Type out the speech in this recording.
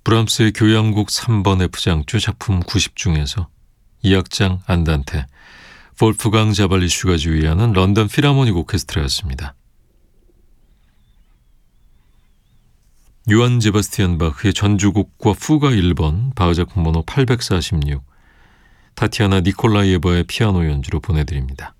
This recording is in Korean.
브람스의 교향곡 3번 F장조 작품 90 중에서 2악장 안단테, 볼프강 자발리슈가 지휘하는 런던 필하모닉 오케스트라였습니다. 요한 제바스티안 바흐의 전주곡과 푸가 1번, 바흐 작품 번호 846, 타티아나 니콜라이에바의 피아노 연주로 보내드립니다.